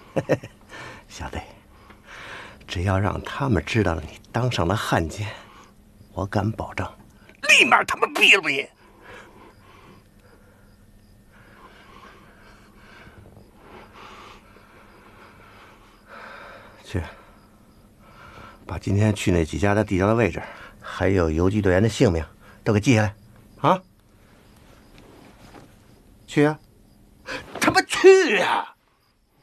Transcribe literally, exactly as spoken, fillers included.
小子，只要让他们知道了你当上了汉奸，我敢保证，立马他们毙了你。去，把今天去那几家的地窖的位置，还有游击队员的姓名，都给记下来，啊！去呀、啊，他妈去呀、啊！